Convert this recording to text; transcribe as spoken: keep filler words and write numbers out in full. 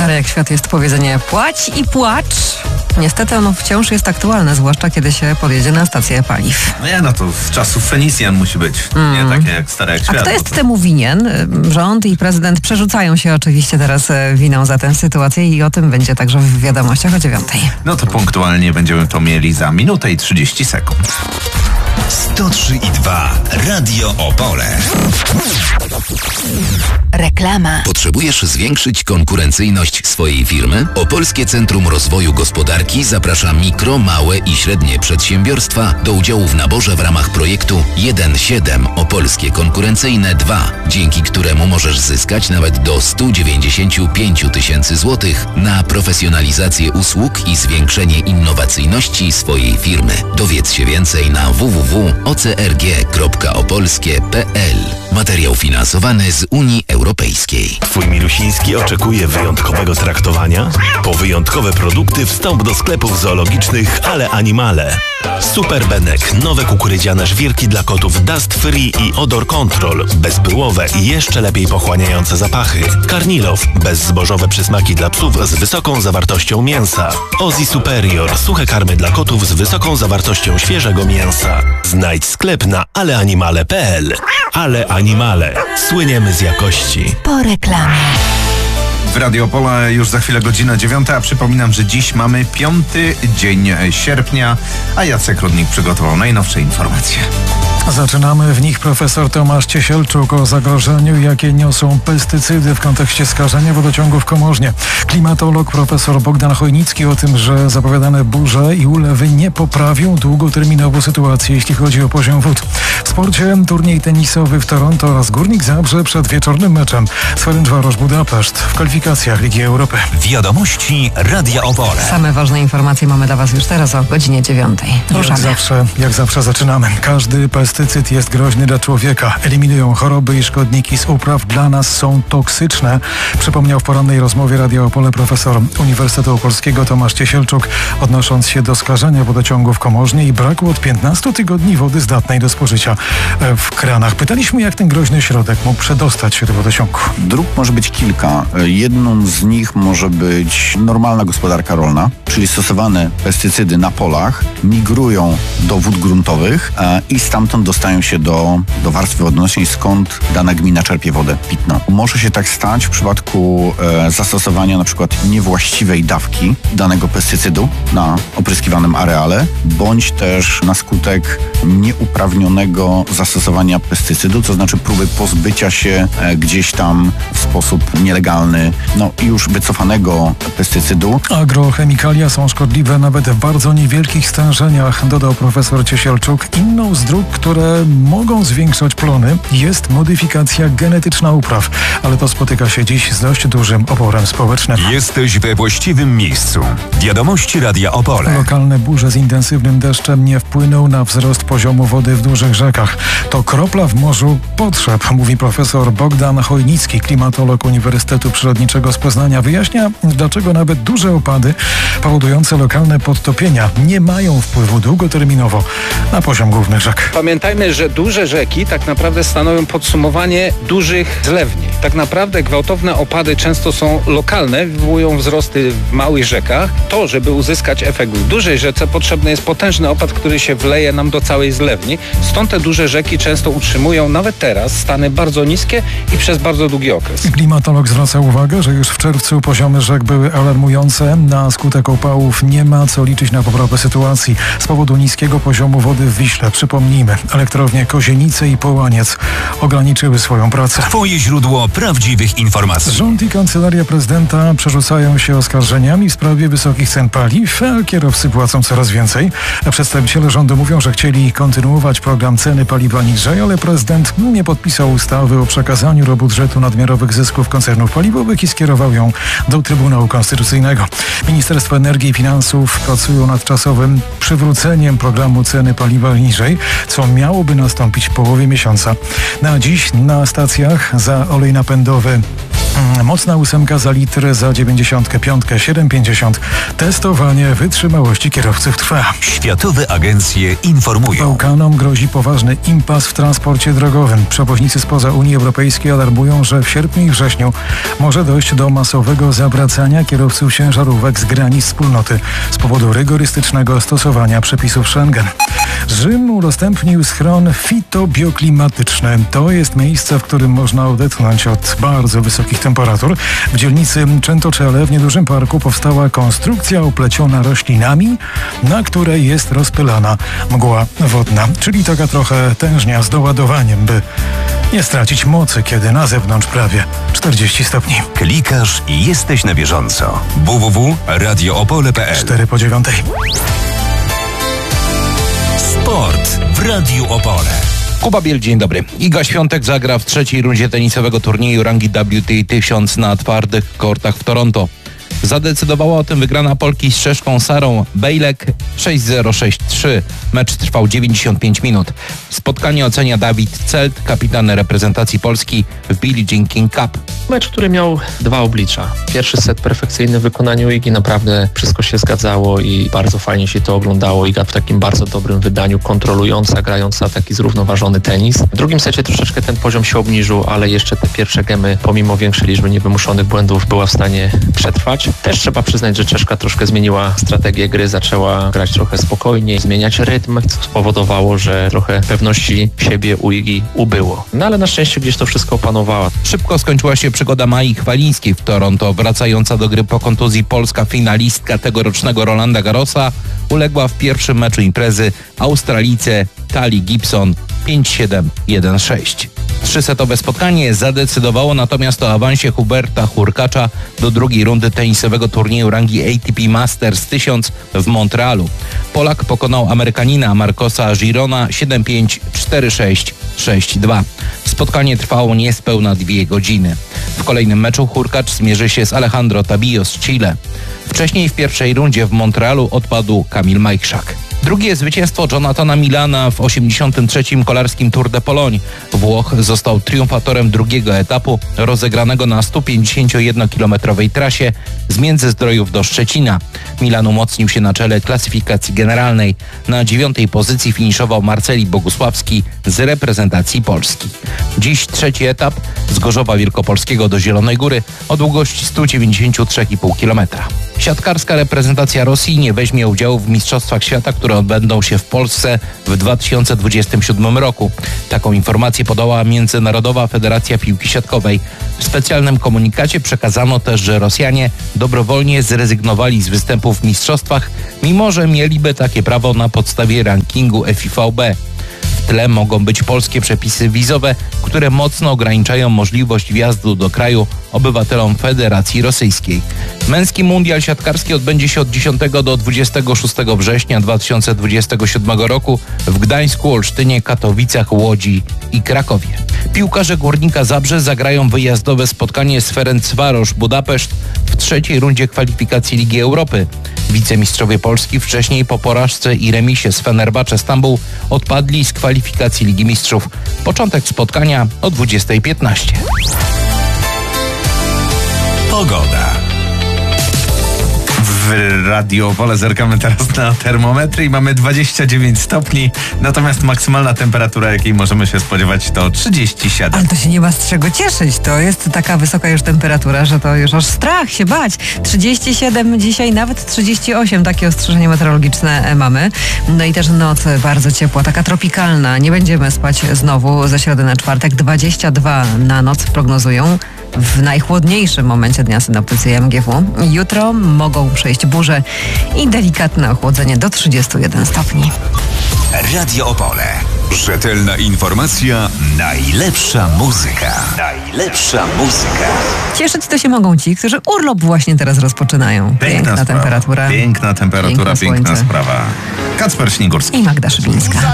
Stare jak świat jest powiedzenie płać i płacz. Niestety ono wciąż jest aktualne, zwłaszcza kiedy się podjedzie na stację paliw. No ja, no to z czasów Fenicjan musi być, mm. nie takie jak stare jak świat. A kto jest to... temu winien? Rząd i prezydent przerzucają się oczywiście teraz winą za tę sytuację i o tym będzie także w wiadomościach o dziewiątej. No to punktualnie będziemy to mieli za minutę i trzydzieści sekund. sto trzy i dwa Radio Opole. Reklama. Potrzebujesz zwiększyć konkurencyjność swojej firmy? Opolskie Centrum Rozwoju Gospodarki zaprasza mikro, małe i średnie przedsiębiorstwa do udziału w naborze w ramach projektu jeden siedem Opolskie Konkurencyjne dwa, dzięki któremu możesz zyskać nawet do sto dziewięćdziesiąt pięć tysięcy złotych na profesjonalizację usług i zwiększenie innowacyjności swojej firmy. Dowiedz się więcej na w w w kropka o c r g kropka opolskie kropka p l. Materiał finansowany z Unii Europejskiej. Twój Milusiński oczekuje wyjątkowego traktowania? Po wyjątkowe produkty wstąp do sklepów zoologicznych Ale Animale. Super Benek, nowe kukurydziane żwirki dla kotów Dust Free i Odor Control, bezpyłowe i jeszcze lepiej pochłaniające zapachy. Karnilow, bezzbożowe przysmaki dla psów z wysoką zawartością mięsa. Ozzy Superior, suche karmy dla kotów z wysoką zawartością świeżego mięsa. Znajdź sklep na aleanimale kropka p l. Ale Animale. Słyniemy z jakości. Po reklamie. W Radio Opole już za chwilę godzina dziewiąta, a przypominam, że dziś mamy piąty dzień sierpnia, a Jacek Rudnik przygotował najnowsze informacje. Zaczynamy w nich profesor Tomasz Ciesielczuk o zagrożeniu, jakie niosą pestycydy w kontekście skażenia wodociągów w Komorznie. Klimatolog profesor Bogdan Chojnicki o tym, że zapowiadane burze i ulewy nie poprawią długoterminowo sytuacji, jeśli chodzi o poziom wód. W sporcie turniej tenisowy w Toronto oraz Górnik Zabrze przed wieczornym meczem z Ferencvaros Budapeszt w kwalifikacjach Ligi Europy. Wiadomości Radia Opole. Same ważne informacje mamy dla Was już teraz o godzinie dziewiątej. Jak zawsze, jak zawsze zaczynamy. Każdy pestycyd Pestycyd jest groźny dla człowieka. Eliminują choroby i szkodniki z upraw. Dla nas są toksyczne. Przypomniał w porannej rozmowie Radia Opole profesor Uniwersytetu Opolskiego Tomasz Ciesielczuk, odnosząc się do skażenia wodociągów w Komorznie i braku od piętnastu tygodni wody zdatnej do spożycia w kranach. Pytaliśmy, jak ten groźny środek mógł przedostać się do wodociągu. Dróg może być kilka. Jedną z nich może być normalna gospodarka rolna, czyli stosowane pestycydy na polach migrują do wód gruntowych i stamtąd dostają się do, do warstwy wodnej, skąd dana gmina czerpie wodę pitną. Może się tak stać w przypadku e, zastosowania na przykład niewłaściwej dawki danego pestycydu na opryskiwanym areale, bądź też na skutek nieuprawnionego zastosowania pestycydu, to znaczy próby pozbycia się e, gdzieś tam w sposób nielegalny, no już wycofanego pestycydu. Agrochemikalia są szkodliwe nawet w bardzo niewielkich stężeniach, dodał profesor Ciesielczuk. Inną z dróg, które mogą zwiększać plony, jest modyfikacja genetyczna upraw, ale to spotyka się dziś z dość dużym oporem społecznym. Jesteś we właściwym miejscu. Wiadomości Radia Opole. Lokalne burze z intensywnym deszczem nie wpłyną na wzrost poziomu wody w dużych rzekach. To kropla w morzu potrzeb, mówi profesor Bogdan Chojnicki, klimatolog Uniwersytetu Przyrodniczego z Poznania. Wyjaśnia, dlaczego nawet duże opady powodujące lokalne podtopienia nie mają wpływu długoterminowo na poziom głównych rzek. Pamiętajmy, że duże rzeki tak naprawdę stanowią podsumowanie dużych zlewni. Tak naprawdę gwałtowne opady często są lokalne, wywołują wzrosty w małych rzekach. To, żeby uzyskać efekt w dużej rzece, potrzebny jest potężny opad, który się wleje nam do całej zlewni. Stąd te duże rzeki często utrzymują nawet teraz stany bardzo niskie i przez bardzo długi okres. Klimatolog zwraca uwagę, że już w czerwcu poziomy rzek były alarmujące. Na skutek upałów nie ma co liczyć na poprawę sytuacji z powodu niskiego poziomu wody w Wiśle. Przypomnijmy, elektrownie Kozienice i Połaniec ograniczyły swoją pracę. Twoje źródło prawdziwych informacji. Rząd i Kancelaria Prezydenta przerzucają się oskarżeniami w sprawie wysokich cen paliw, a kierowcy płacą coraz więcej. Przedstawiciele rządu mówią, że chcieli kontynuować program ceny paliwa niżej, ale prezydent nie podpisał ustawy o przekazaniu do budżetu nadmiarowych zysków koncernów paliwowych i skierował ją do Trybunału Konstytucyjnego. Ministerstwo Energii i Finansów pracują nad czasowym przywróceniem programu ceny paliwa niżej, co miałoby nastąpić w połowie miesiąca. Na dziś na stacjach za olej napędowy Mocna ósemka za litr za dziewięćdziesiątkę piątkę, siedem pięćdziesiąt. Testowanie wytrzymałości kierowców trwa. Światowe agencje informują. Bałkanom grozi poważny impas w transporcie drogowym. Przewoźnicy spoza Unii Europejskiej alarmują, że w sierpniu i wrześniu może dojść do masowego zawracania kierowców ciężarówek z granic wspólnoty z powodu rygorystycznego stosowania przepisów Schengen. Rzym udostępnił schron fitobioklimatyczny. To jest miejsce, w którym można odetchnąć od bardzo wysokich temperatur. W dzielnicy Centocelle w niedużym parku powstała konstrukcja opleciona roślinami, na której jest rozpylana mgła wodna, czyli taka trochę tężnia z doładowaniem, by nie stracić mocy, kiedy na zewnątrz prawie czterdzieści stopni. Klikasz i jesteś na bieżąco. w w w kropka radio opole kropka p l cztery po dziewiątej. Sport w Radiu Opole. Kuba Biel, dzień dobry. Iga Świątek zagra w trzeciej rundzie tenisowego turnieju rangi W T A tysiąc na twardych kortach w Toronto. Zadecydowała o tym wygrana Polki z Czeszką Sarą Bejlek sześć zero sześć trzy. Mecz trwał dziewięćdziesiąt pięć minut. Spotkanie ocenia Dawid Celt, kapitan reprezentacji Polski w Billie Jean King Cup. Mecz, który miał dwa oblicza. Pierwszy set perfekcyjny w wykonaniu Igi, naprawdę wszystko się zgadzało i bardzo fajnie się to oglądało. Iga w takim bardzo dobrym wydaniu, kontrolująca, grająca taki zrównoważony tenis. W drugim secie troszeczkę ten poziom się obniżył, ale jeszcze te pierwsze gemy, pomimo większej liczby niewymuszonych błędów, była w stanie przetrwać. Też trzeba przyznać, że Czeszka troszkę zmieniła strategię gry, zaczęła grać trochę spokojniej, zmieniać rytm, co spowodowało, że trochę pewności siebie u Igi ubyło. No ale na szczęście gdzieś to wszystko opanowała. Szybko skończyła się przygoda Mai Chwalińskiej w Toronto. Wracająca do gry po kontuzji polska finalistka tegorocznego Rolanda Garrosa uległa w pierwszym meczu imprezy Australijce Tali Gibson pięć siedem jeden sześć. Trzysetowe spotkanie zadecydowało natomiast o awansie Huberta Hurkacza do drugiej rundy tenisowego turnieju rangi A T P Masters tysiąc w Montrealu. Polak pokonał Amerykanina Marcosa Girona siedem pięć, cztery sześć, sześć dwa. Spotkanie trwało niespełna dwie godziny. W kolejnym meczu Hurkacz zmierzy się z Alejandro Tabillo z Chile. Wcześniej w pierwszej rundzie w Montrealu odpadł Kamil Majchrzak. Drugie zwycięstwo Jonathana Milana w osiemdziesiątym trzecim kolarskim Tour de Pologne. Włoch został triumfatorem drugiego etapu rozegranego na sto pięćdziesięciojednokilometrowej trasie z Międzyzdrojów do Szczecina. Milan umocnił się na czele klasyfikacji generalnej. Na dziewiątej pozycji finiszował Marceli Bogusławski z reprezentacji Polski. Dziś trzeci etap z Gorzowa Wielkopolskiego do Zielonej Góry o długości sto dziewięćdziesiąt trzy i pół kilometra. Siatkarska reprezentacja Rosji nie weźmie udziału w Mistrzostwach Świata, które odbędą się w Polsce w dwa tysiące dwudziestym siódmym roku. Taką informację podała Międzynarodowa Federacja Piłki Siatkowej. W specjalnym komunikacie przekazano też, że Rosjanie dobrowolnie zrezygnowali z występu w mistrzostwach, mimo że mieliby takie prawo na podstawie rankingu F I V B. W tle mogą być polskie przepisy wizowe, które mocno ograniczają możliwość wjazdu do kraju obywatelom Federacji Rosyjskiej. Męski mundial siatkarski odbędzie się od dziesiątego do dwudziestego szóstego września dwa tysiące dwudziestego siódmego roku w Gdańsku, Olsztynie, Katowicach, Łodzi i Krakowie. Piłkarze Górnika Zabrze zagrają wyjazdowe spotkanie z Ferencvaros Budapeszt w trzeciej rundzie kwalifikacji Ligi Europy. Wicemistrzowie Polski wcześniej po porażce i remisie z Fenerbahce Stambuł odpadli z kwalifikacji Ligi Mistrzów. Początek spotkania o dwudziestej piętnaście. Pogoda. W Radio Opole zerkamy teraz na termometry i mamy dwadzieścia dziewięć stopni, natomiast maksymalna temperatura, jakiej możemy się spodziewać, to trzydzieści siedem. Ale to się nie ma z czego cieszyć. To jest taka wysoka już temperatura, że to już aż strach się bać. trzydzieści siedem dzisiaj, nawet trzydzieści osiem. Takie ostrzeżenie meteorologiczne mamy. No i też noc bardzo ciepła, taka tropikalna. Nie będziemy spać znowu ze środy na czwartek. dwadzieścia dwa na noc prognozują w najchłodniejszym momencie dnia synoptycy M G W. Jutro mogą przejść burze i delikatne ochłodzenie do trzydziestu jeden stopni. Radio Opole. Rzetelna informacja, najlepsza muzyka. Najlepsza muzyka. Cieszyć to się mogą ci, którzy urlop właśnie teraz rozpoczynają. Piękna, Piękna sprawa. temperatura. Piękna temperatura, piękne piękna słońce. sprawa. Kacper Śnigurski I Magda Szybińska.